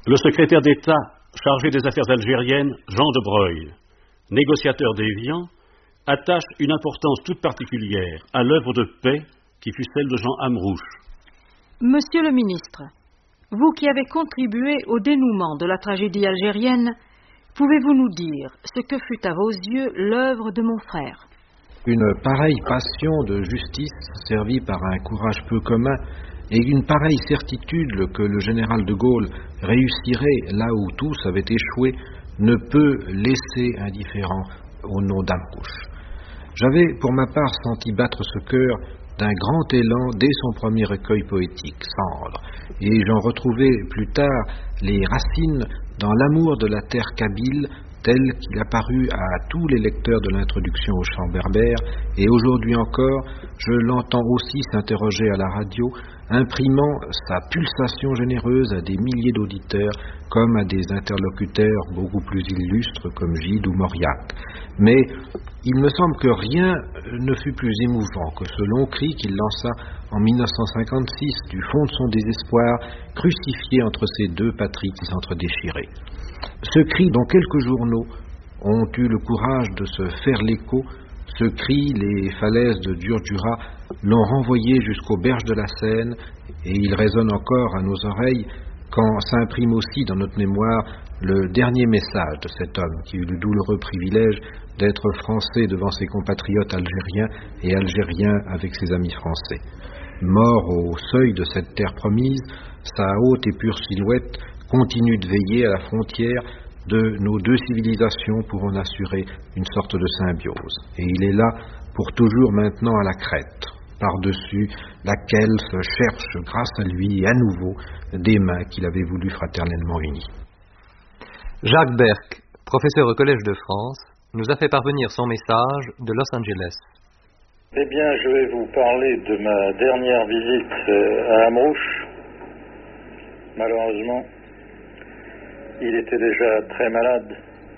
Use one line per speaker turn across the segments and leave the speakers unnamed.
Le secrétaire d'État chargé des affaires algériennes, Jean de Broglie, négociateur d'Évian, attache une importance toute particulière à l'œuvre de paix qui fut celle de Jean Amrouche.
Monsieur le ministre, vous qui avez contribué au dénouement de la tragédie algérienne, pouvez-vous nous dire ce que fut à vos yeux l'œuvre de mon frère?
Une pareille passion de justice servie par un courage peu commun et une pareille certitude que le général de Gaulle réussirait là où tous avaient échoué ne peut laisser indifférent au nom d'Amrouche. J'avais pour ma part senti battre ce cœur d'un grand élan dès son premier recueil poétique, Cendre, et j'en retrouvai plus tard les racines dans l'amour de la terre kabyle tel qu'il apparut à tous les lecteurs de l'introduction au chant berbère, et aujourd'hui encore, je l'entends aussi s'interroger à la radio, imprimant sa pulsation généreuse à des milliers d'auditeurs, comme à des interlocuteurs beaucoup plus illustres comme Gide ou Mauriac. Mais il me semble que rien ne fut plus émouvant que ce long cri qu'il lança en 1956 du fond de son désespoir, crucifié entre ces deux patries qui s'entredéchiraient. Ce cri dont quelques journaux ont eu le courage de se faire l'écho, ce cri, les falaises de Durdura l'ont renvoyé jusqu'aux berges de la Seine, et il résonne encore à nos oreilles quand s'imprime aussi dans notre mémoire le dernier message de cet homme qui eut le douloureux privilège d'être français devant ses compatriotes algériens et algériens avec ses amis français. Mort au seuil de cette terre promise, sa haute et pure silhouette continue de veiller à la frontière de nos deux civilisations pour en assurer une sorte de symbiose. Et il est là pour toujours maintenant à la crête, par-dessus laquelle se cherchent grâce à lui à nouveau des mains qu'il avait voulu fraternellement unies.
Jacques Berck, professeur au Collège de France, nous a fait parvenir son message de Los Angeles.
Eh bien, je vais vous parler de ma dernière visite à Amrouche. Malheureusement, il était déjà très malade.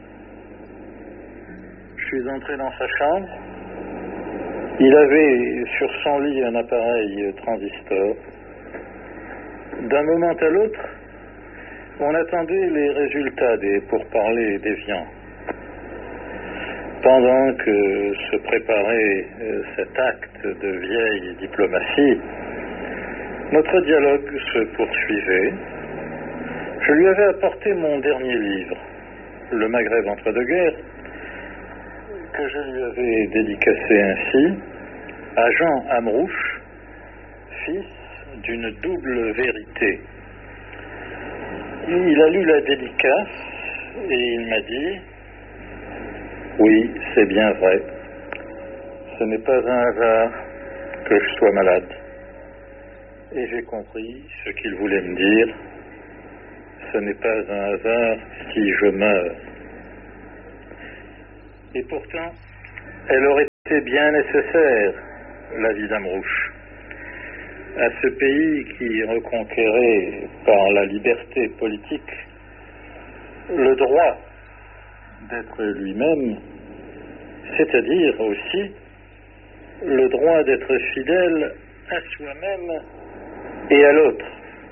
Je suis entré dans sa chambre. Il avait sur son lit un appareil transistor. D'un moment à l'autre, on attendait les résultats des pourparlers d'Évian. Pendant que se préparait cet acte de vieille diplomatie, notre dialogue se poursuivait. Je lui avais apporté mon dernier livre, Le Maghreb entre deux guerres, que je lui avais dédicacé ainsi à Jean Amrouche, fils d'une double vérité. Il a lu la dédicace et il m'a dit: oui, c'est bien vrai. Ce n'est pas un hasard que je sois malade. Et j'ai compris ce qu'il voulait me dire. Ce n'est pas un hasard si je meurs. Et pourtant, elle aurait été bien nécessaire, la vie d'Amrouche, à ce pays qui reconquérait par la liberté politique le droit d'être lui-même, c'est-à-dire aussi le droit d'être fidèle à soi-même et à l'autre.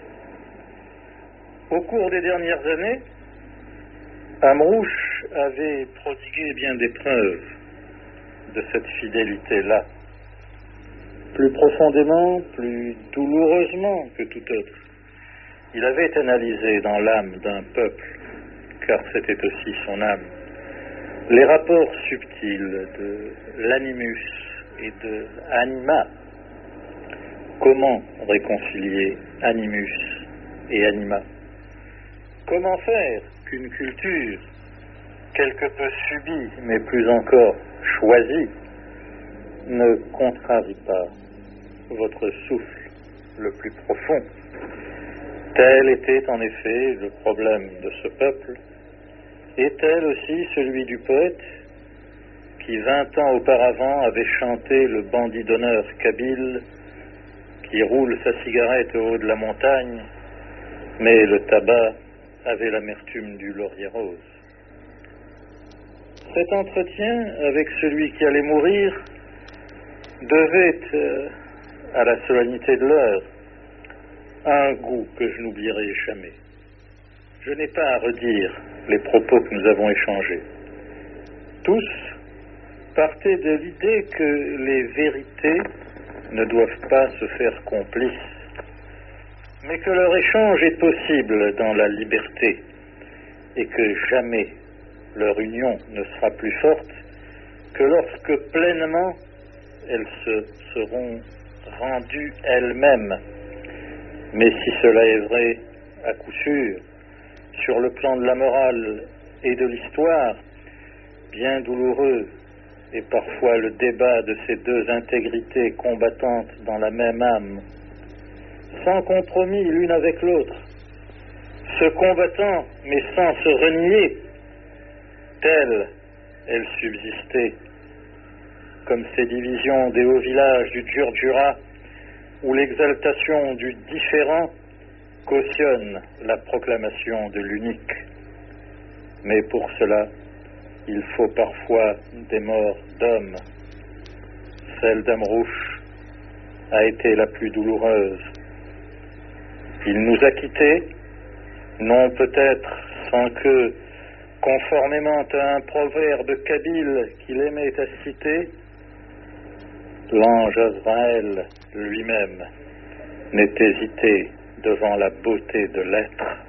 Au cours des dernières années, Amrouche avait prodigué bien des preuves de cette fidélité-là, plus profondément, plus douloureusement que tout autre. Il avait analysé dans l'âme d'un peuple, car c'était aussi son âme, les rapports subtils de l'animus et de anima. Comment réconcilier animus et anima? Comment faire qu'une culture, quelque peu subie, mais plus encore choisie, ne contrarie pas votre souffle le plus profond? Tel était en effet le problème de ce peuple, et tel aussi celui du poète qui 20 ans auparavant avait chanté le bandit d'honneur kabyle qui roule sa cigarette au haut de la montagne, mais le tabac avait l'amertume du laurier rose. Cet entretien avec celui qui allait mourir devait, à la solennité de l'heure, un goût que je n'oublierai jamais. je n'ai pas à redire les propos que nous avons échangés. Tous partaient de l'idée que les vérités ne doivent pas se faire complices, mais que leur échange est possible dans la liberté et que jamais leur union ne sera plus forte que lorsque pleinement elles se seront rendues elles-mêmes. Mais si cela est vrai, à coup sûr, sur le plan de la morale et de l'histoire, bien douloureux est parfois le débat de ces deux intégrités combattantes dans la même âme, sans compromis l'une avec l'autre, se combattant mais sans se renier, telle elle subsistait, comme ces divisions des hauts villages du Djurdjura, où l'exaltation du différent cautionne la proclamation de l'unique. Mais pour cela, il faut parfois des morts d'hommes. Celle d'Amrouche a été la plus douloureuse. Il nous a quittés, non peut-être sans que, conformément à un proverbe kabyle qu'il aimait à citer, l'ange Azraël lui-même n'ait hésité devant la beauté de l'être.